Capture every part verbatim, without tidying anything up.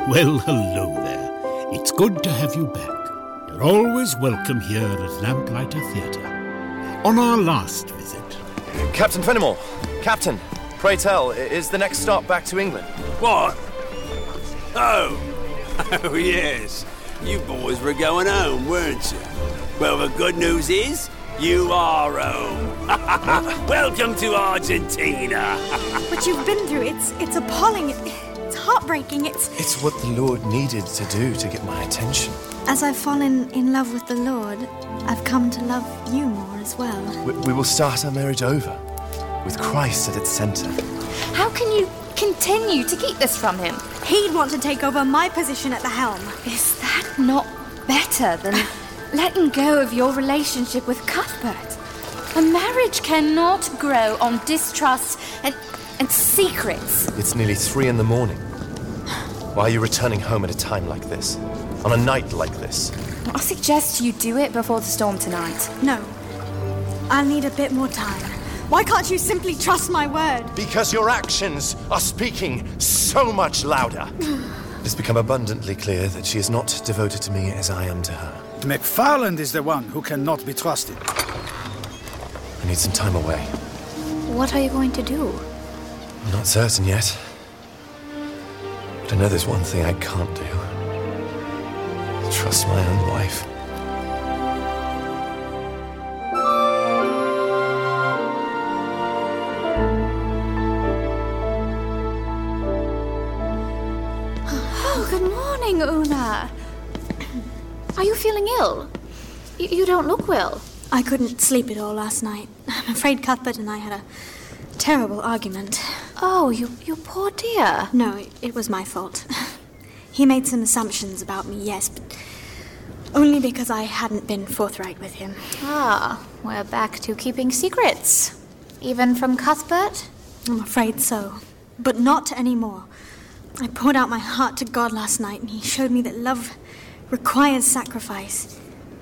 Well, hello there. It's good to have you back. You're always welcome here at Lamplighter Theatre. On our last visit... Captain Fenimore! Captain! Pray tell, is the next stop back to England? What? Oh! Oh, yes. You boys were going home, weren't you? Well, the good news is, you are home. Welcome to Argentina. What you've been through, it's it's appalling. It's heartbreaking. It's... It's what the Lord needed to do to get my attention. As I've fallen in love with the Lord, I've come to love you more as well. We, we will start our marriage over, with Christ at its centre. How can you continue to keep this from him? He'd want to take over my position at the helm. Is that not better than letting go of your relationship with Cuthbert? A marriage cannot grow on distrust and, and secrets. It's nearly three in the morning. Why are you returning home at a time like this? On a night like this? I suggest you do it before the storm tonight. No. I'll need a bit more time. Why can't you simply trust my word? Because your actions are speaking so much louder. It has become abundantly clear that she is not devoted to me as I am to her. McFarland is the one who cannot be trusted. I need some time away. What are you going to do? I'm not certain yet. But I know there's one thing I can't do. Trust my own wife. Oh, good morning, Una. Are you feeling ill? You, you don't look well. I couldn't sleep at all last night. I'm afraid Cuthbert and I had a terrible argument. Oh, you, you poor dear. No, it, it was my fault. He made some assumptions about me, yes, but only because I hadn't been forthright with him. Ah, we're back to keeping secrets. Even from Cuthbert? I'm afraid so. But not anymore. I poured out my heart to God last night, and he showed me that love requires sacrifice.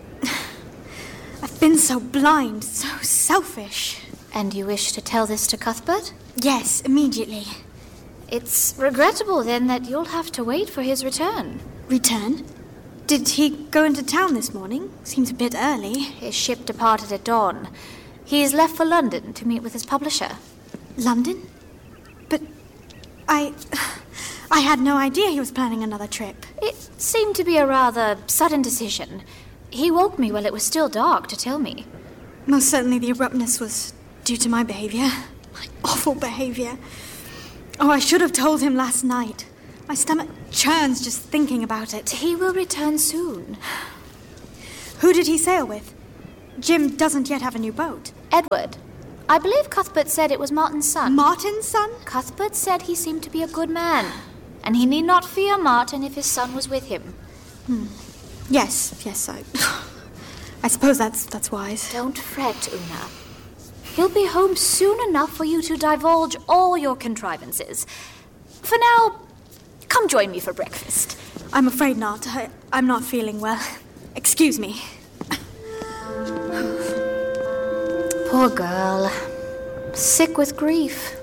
I've been so blind, so selfish. And you wish to tell this to Cuthbert? Yes, immediately. It's regrettable, then, that you'll have to wait for his return. Return? Did he go into town this morning? Seems a bit early. His ship departed at dawn. He's left for London to meet with his publisher. London? But I... I had no idea he was planning another trip. It seemed to be a rather sudden decision. He woke me while it was still dark to tell me. Most certainly the abruptness was due to my behavior. My awful behavior. Oh, I should have told him last night. My stomach churns just thinking about it. He will return soon. Who did he sail with? Jim doesn't yet have a new boat. Edward. I believe Cuthbert said it was Martin's son. Martin's son? Cuthbert said he seemed to be a good man, and he need not fear Martin if his son was with him. Hmm. Yes, yes, I... I suppose that's that's wise. Don't fret, Una. He'll be home soon enough for you to divulge all your contrivances. For now, come join me for breakfast. I'm afraid not. I, I'm not feeling well. Excuse me. Poor girl. Sick with grief.